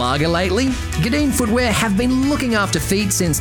Malaga lately? Gadeen Footwear have been looking after feet since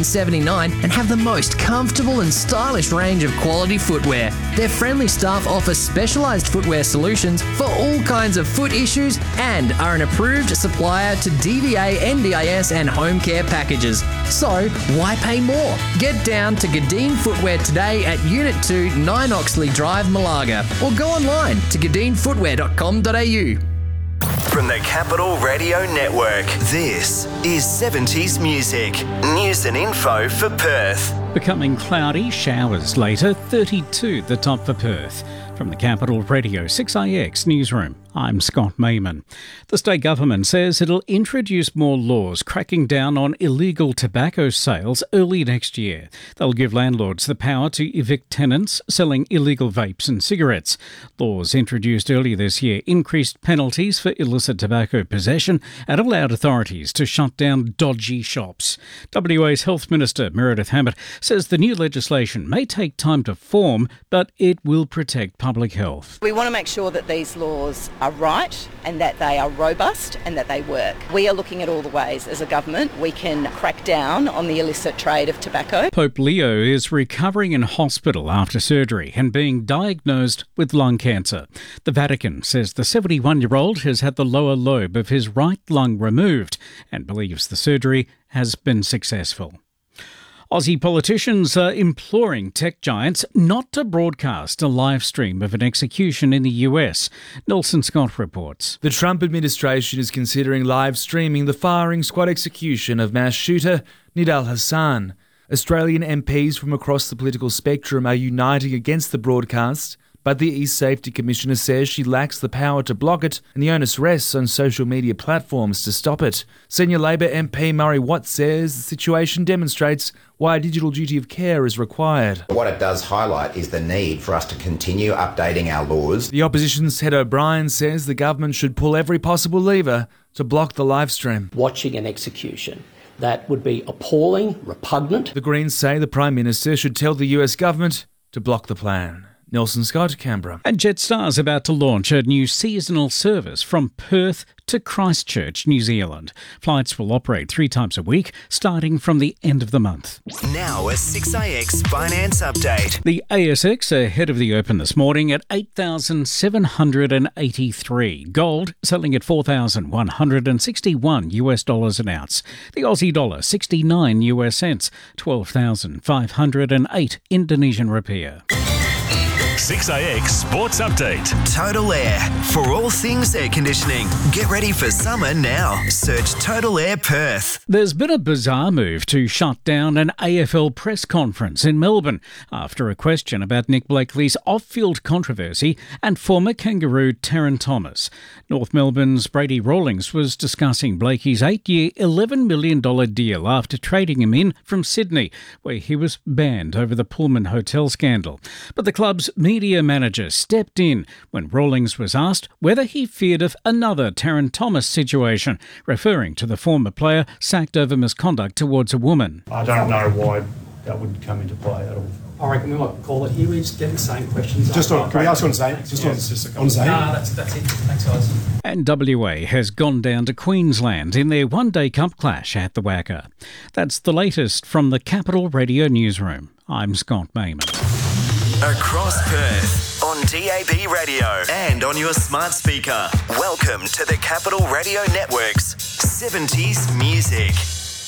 1979 and have the most comfortable and stylish range of quality footwear. Their friendly staff offer specialised footwear solutions for all kinds of foot issues and are an approved supplier to DVA, NDIS and home care packages. So, why pay more? Get down to Gadeen Footwear today at Unit 2, 9 Oxley Drive, Malaga, or go online to gadeenfootwear.com.au. From the Capital Radio Network, this is 70s Music. News and info for Perth. Becoming cloudy, showers later, 32 the top for Perth. From the Capital Radio 6IX newsroom, I'm Scott Mayman. The state government says it'll introduce more laws cracking down on illegal tobacco sales early next year. They'll give landlords the power to evict tenants selling illegal vapes and cigarettes. Laws introduced earlier this year increased penalties for illicit tobacco possession and allowed authorities to shut down dodgy shops. WA's Health Minister Meredith Hammett says the new legislation may take time to form, but it will protect public health. We want to make sure that these laws are right and that they are robust and that they work. We are looking at all the ways as a government we can crack down on the illicit trade of tobacco. Pope Leo is recovering in hospital after surgery and being diagnosed with lung cancer. The Vatican says the 71-year-old has had the lower lobe of his right lung removed and believes the surgery has been successful. Aussie politicians are imploring tech giants not to broadcast a live stream of an execution in the US. Nelson Scott reports. The Trump administration is considering live streaming the firing squad execution of mass shooter Nidal Hassan. Australian MPs from across the political spectrum are uniting against the broadcast, but the East Safety Commissioner says she lacks the power to block it and the onus rests on social media platforms to stop it. Senior Labor MP Murray Watt says the situation demonstrates why a digital duty of care is required. What it does highlight is the need for us to continue updating our laws. The opposition's Ted O'Brien says the government should pull every possible lever to block the live stream. Watching an execution that would be appalling, repugnant. The Greens say the Prime Minister should tell the US government to block the plan. Nelson Scott, Canberra. And Jetstar's about to launch a new seasonal service from Perth to Christchurch, New Zealand. Flights will operate 3 times a week, starting from the end of the month. Now a 6IX finance update. The ASX ahead of the open this morning at 8,783. Gold selling at $4,161 US dollars an ounce. The Aussie dollar 69 US cents, 12,508 Indonesian rupiah. 6IX Sports Update. Total Air. For all things air conditioning. Get ready for summer now. Search Total Air Perth. There's been a bizarre move to shut down an AFL press conference in Melbourne after a question about Nick Blakely's off-field controversy and former Kangaroo Tarryn Thomas. North Melbourne's Brady Rawlings was discussing Blakey's 8-year $11 million deal after trading him in from Sydney, where he was banned over the Pullman Hotel scandal. But the club's media manager stepped in when Rawlings was asked whether he feared of another Tarryn Thomas situation, referring to the former player sacked over misconduct towards a woman. I don't know why that would come into play at all. I reckon we might call it here. We just get the same questions. Just on, can we ask on Zane? Just on Zane? No, that's it. Thanks, guys. And WA has gone down to Queensland in their one-day cup clash at the Wacker. That's the latest from the Capital Radio newsroom. I'm Scott Mayman. Across Perth, on DAB radio and on your smart speaker. Welcome to the Capital Radio Network's 70s Music.